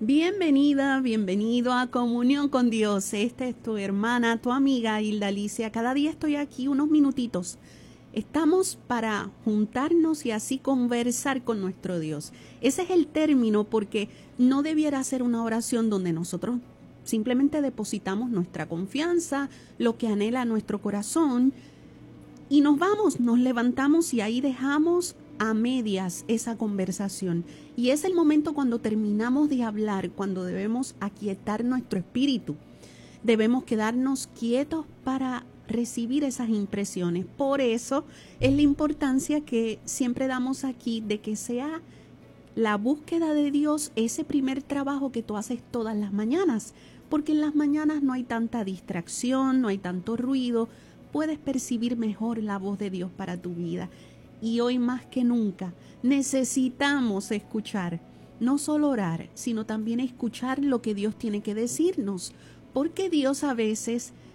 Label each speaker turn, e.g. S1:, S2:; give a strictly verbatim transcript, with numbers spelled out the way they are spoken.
S1: Bienvenida, bienvenido a Comunión con Dios. Esta es tu hermana, tu amiga Hilda Alicia. Cada día estoy aquí unos minutitos. Estamos para juntarnos y así conversar con nuestro Dios. Ese es el término, porque no debiera ser una oración donde nosotros simplemente depositamos nuestra confianza, lo que anhela nuestro corazón, y nos vamos, nos levantamos y ahí dejamos a medias esa conversación. Y es el momento cuando terminamos de hablar, cuando debemos aquietar nuestro espíritu. Debemos quedarnos quietos para recibir esas impresiones. Por eso es la importancia que siempre damos aquí de que sea la búsqueda de Dios ese primer trabajo que tú haces todas las mañanas. Porque en las mañanas no hay tanta distracción, no hay tanto ruido. Puedes percibir mejor la voz de Dios para tu vida. Y hoy más que nunca necesitamos escuchar, no solo orar, sino también escuchar lo que Dios tiene que decirnos, porque Dios a veces